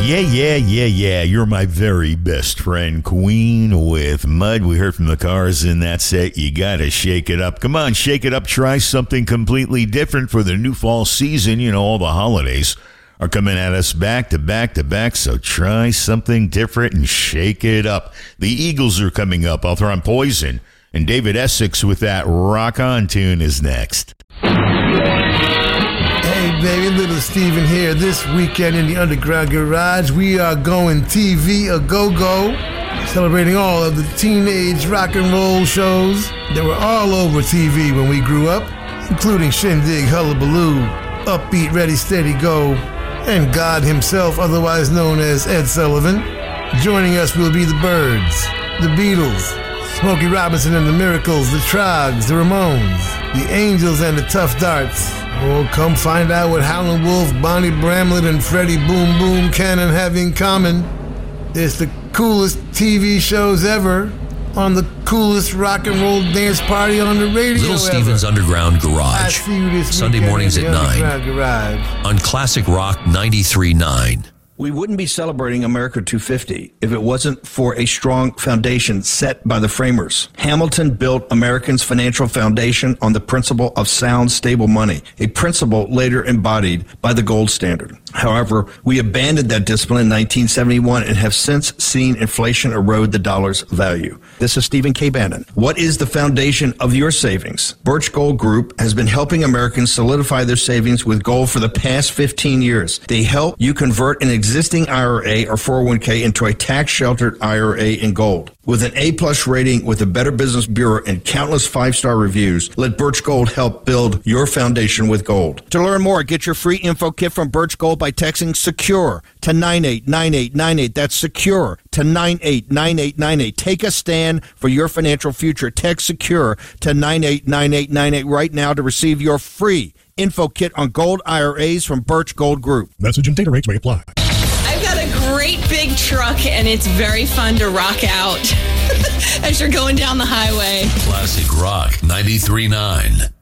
Yeah. You're my very best friend, Queen with Mud. We heard from the Cars in that set. You gotta shake it up. Come on, shake it up. Try something completely different for the new fall season. You know, all the holidays are coming at us back to back to back, so try something different and shake it up. The Eagles are coming up. I'll throw on Poison, and David Essex with that Rock On tune is next. Hey baby, Little Steven here. This weekend in the Underground Garage, we are going TV a go-go, celebrating all of the teenage rock and roll shows that were all over TV when we grew up, including Shindig, Hullabaloo, Upbeat, Ready, Steady, Go, and God himself, otherwise known as Ed Sullivan. Joining us will be the Byrds, the Beatles, Smokey Robinson and the Miracles, the Troggs, the Ramones, the Angels and the Tough Darts. Oh, come find out what Howlin' Wolf, Bonnie Bramlett, and Freddie Boom Boom Cannon have in common. It's the coolest TV shows ever on the coolest rock and roll dance party on the radio Little Steven's Underground Garage, Sunday mornings at 9 on Classic Rock 93.9. We wouldn't be celebrating America 250 if it wasn't for a strong foundation set by the framers. Hamilton built Americans' financial foundation on the principle of sound, stable money, a principle later embodied by the gold standard. However, we abandoned that discipline in 1971 and have since seen inflation erode the dollar's value. This is Stephen K. Bannon. What is the foundation of your savings? Birch Gold Group has been helping Americans solidify their savings with gold for the past 15 years. They help you convert an existing IRA or 401k into a tax-sheltered IRA in gold. With an A-plus rating with the Better Business Bureau and countless five-star reviews, let Birch Gold help build your foundation with gold. To learn more, get your free info kit from Birch Gold by texting SECURE to 989898. That's SECURE to 989898. Take a stand for your financial future. Text SECURE to 989898 right now to receive your free info kit on gold IRAs from Birch Gold Group. Message and data rates may apply. I've got a great big truck, and it's very fun to rock out as you're going down the highway. Classic Rock 93.9.